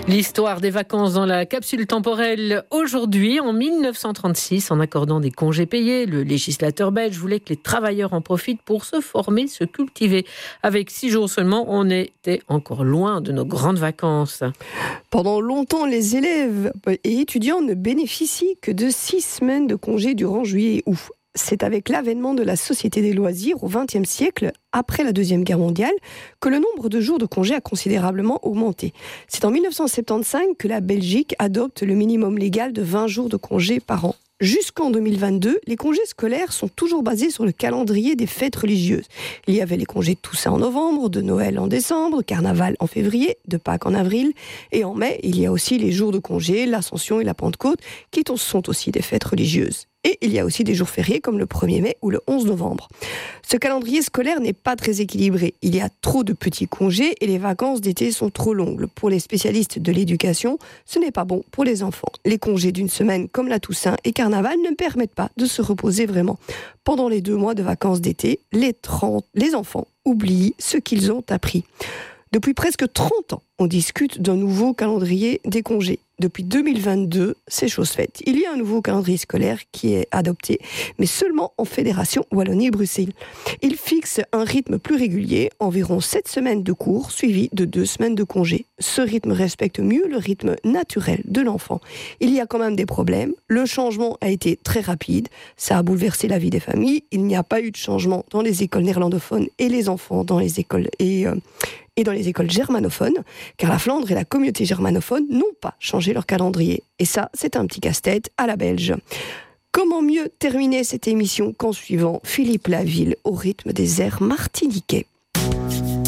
L'histoire des vacances dans la capsule temporelle aujourd'hui, en 1936, en accordant des congés payés, le législateur belge voulait que les travailleurs en profitent pour se former, se cultiver. Avec 6 jours seulement, on était encore loin de nos grandes vacances. Pendant longtemps, les élèves et étudiants ne bénéficient que de 6 semaines de congés durant juillet et août. C'est avec l'avènement de la société des loisirs au XXe siècle, après la Deuxième Guerre mondiale, que le nombre de jours de congés a considérablement augmenté. C'est en 1975 que la Belgique adopte le minimum légal de 20 jours de congés par an. Jusqu'en 2022, les congés scolaires sont toujours basés sur le calendrier des fêtes religieuses. Il y avait les congés de Toussaint en novembre, de Noël en décembre, Carnaval en février, de Pâques en avril. Et en mai, il y a aussi les jours de congés, l'Ascension et la Pentecôte, qui sont aussi des fêtes religieuses. Et il y a aussi des jours fériés comme le 1er mai ou le 11 novembre. Ce calendrier scolaire n'est pas très équilibré. Il y a trop de petits congés et les vacances d'été sont trop longues. Pour les spécialistes de l'éducation, ce n'est pas bon pour les enfants. Les congés d'une semaine comme la Toussaint et Carnaval ne permettent pas de se reposer vraiment. Pendant les 2 mois de vacances d'été, les enfants oublient ce qu'ils ont appris. Depuis presque 30 ans, on discute d'un nouveau calendrier des congés. Depuis 2022, c'est chose faite. Il y a un nouveau calendrier scolaire qui est adopté, mais seulement en Fédération Wallonie-Bruxelles. Il fixe un rythme plus régulier, environ 7 semaines de cours, suivies de 2 semaines de congés. Ce rythme respecte mieux le rythme naturel de l'enfant. Il y a quand même des problèmes. Le changement a été très rapide. Ça a bouleversé la vie des familles. Il n'y a pas eu de changement dans les écoles néerlandophones et les enfants dans les écoles et dans les écoles germanophones, car la Flandre et la communauté germanophone n'ont pas changé leur calendrier. Et ça, c'est un petit casse-tête à la belge. Comment mieux terminer cette émission qu'en suivant Philippe Laville au rythme des airs martiniquais ?